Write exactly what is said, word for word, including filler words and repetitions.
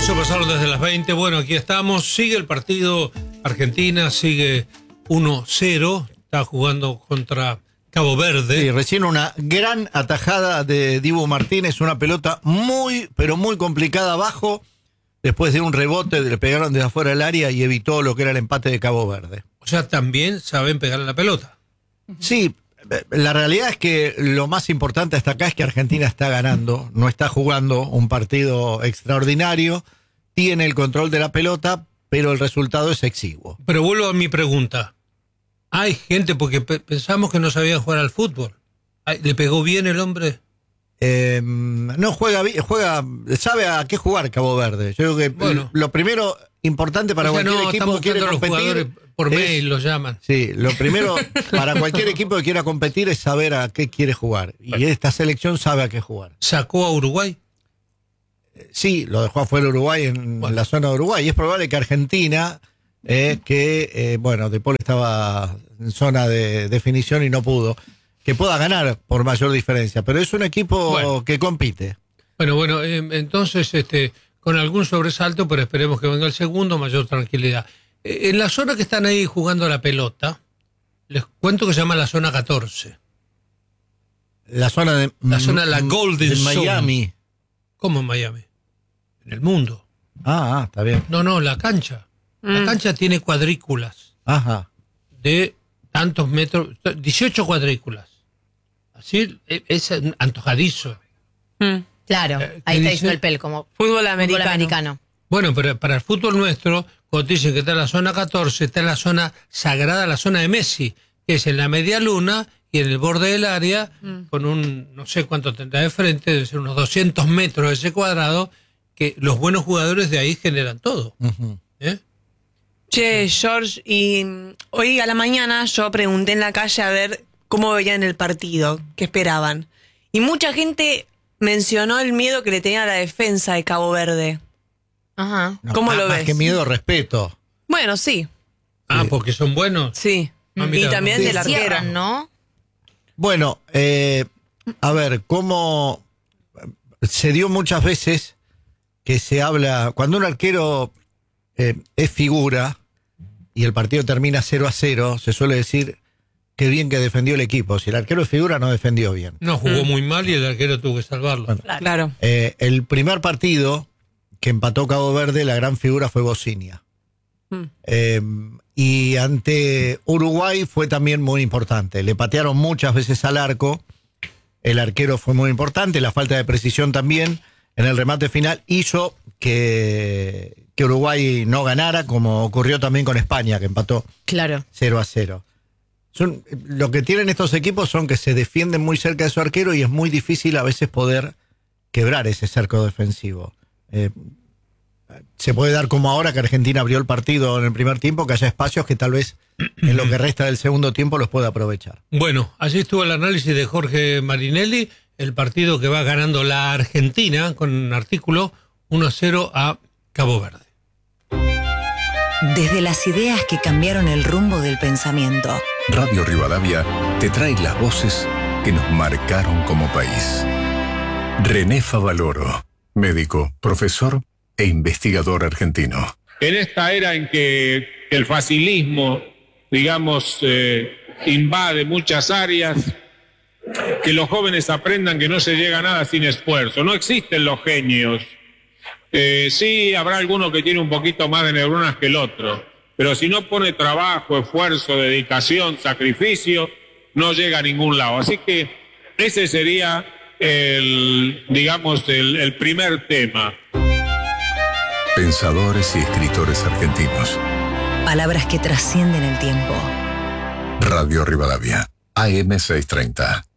catorce pasaron desde las veinte. Bueno, aquí estamos. Sigue el partido. Argentina sigue uno cero. Está jugando contra Cabo Verde. Sí, recién una gran atajada de Dibu Martínez. Una pelota muy, pero muy complicada abajo. Después de un rebote, le pegaron desde afuera del área y evitó lo que era el empate de Cabo Verde. O sea, también saben pegarle la pelota. Sí, la realidad es que lo más importante hasta acá es que Argentina está ganando, no está jugando un partido extraordinario, tiene el control de la pelota, pero el resultado es exiguo. Pero vuelvo a mi pregunta. Hay gente, porque pe- pensamos que no sabía jugar al fútbol. Ay, ¿le pegó bien el hombre? Eh, no juega bien, juega, sabe a qué jugar Cabo Verde. Yo creo que bueno, lo primero importante para o sea, cualquier no, equipo que quiere los competir jugadores por es, mail los llaman. Sí, lo primero para cualquier equipo que quiera competir es saber a qué quiere jugar. Y bueno, esta selección sabe a qué jugar. ¿Sacó a Uruguay? Sí, lo dejó afuera Uruguay en, bueno. en la zona de Uruguay. Y es probable que Argentina, eh, que, eh, bueno, De Paul estaba en zona de definición y no pudo, que pueda ganar por mayor diferencia. Pero es un equipo bueno. que compite. Bueno, bueno, eh, entonces, este, con algún sobresalto, pero esperemos que venga el segundo, mayor tranquilidad. Eh, en la zona que están ahí jugando la pelota, les cuento que se llama la zona catorce. La zona de... La zona de la Golden Zone. Miami. ¿Cómo en Miami? En el mundo. Ah, ah, está bien. No, no, la cancha. Mm. La cancha tiene cuadrículas. Ajá. De tantos metros, dieciocho cuadrículas. Así es antojadizo. Mm. Claro, eh, ahí está dice? diciendo el pel, como fútbol americano. fútbol americano. Bueno, pero para el fútbol nuestro, cuando te dicen que está en la zona catorce, está en la zona sagrada, la zona de Messi, que es en la media luna y en el borde del área, mm. con un, no sé cuánto tendrá de frente, debe ser unos doscientos metros de ese cuadrado, que los buenos jugadores de ahí generan todo. Uh-huh. ¿Eh? Che, George, y hoy a la mañana yo pregunté en la calle a ver cómo veían el partido, qué esperaban. Y mucha gente mencionó el miedo que le tenía a la defensa de Cabo Verde. Ajá. No, ¿Cómo más, lo ves? Más que miedo, respeto. Bueno, sí. Ah, porque son buenos. Sí. Ah, y también sí. del arquero. Cierran, ¿no? Bueno, eh, a ver, cómo se dio muchas veces que se habla, cuando un arquero eh, es figura y el partido termina cero a cero, se suele decir qué bien que defendió el equipo. Si el arquero es figura, no defendió bien. No, jugó mm. muy mal y el arquero tuvo que salvarlo. Bueno, claro. Eh, el primer partido que empató Cabo Verde, la gran figura fue Bocinia. Mm. Eh, y ante Uruguay fue también muy importante. Le patearon muchas veces al arco. El arquero fue muy importante. La falta de precisión también en el remate final hizo que, que Uruguay no ganara, como ocurrió también con España, que empató claro. cero a cero. Son, lo que tienen estos equipos son que se defienden muy cerca de su arquero y es muy difícil a veces poder quebrar ese cerco defensivo. Eh, se puede dar como ahora que Argentina abrió el partido en el primer tiempo, que haya espacios que tal vez en lo que resta del segundo tiempo los pueda aprovechar. Bueno, así estuvo el análisis de Jorge Marinelli, el partido que va ganando la Argentina con un artículo uno a cero a Cabo Verde. Desde las ideas que cambiaron el rumbo del pensamiento. Radio Rivadavia te trae las voces que nos marcaron como país. René Favaloro, médico, profesor e investigador argentino. En esta era en que el facilismo, digamos, eh, invade muchas áreas, que los jóvenes aprendan que no se llega a nada sin esfuerzo. No existen los genios. Eh, sí, habrá alguno que tiene un poquito más de neuronas que el otro, pero si no pone trabajo, esfuerzo, dedicación, sacrificio, no llega a ningún lado. Así que ese sería el, digamos, el, el primer tema. Pensadores y escritores argentinos. Palabras que trascienden el tiempo. Radio Rivadavia, A M seiscientos treinta.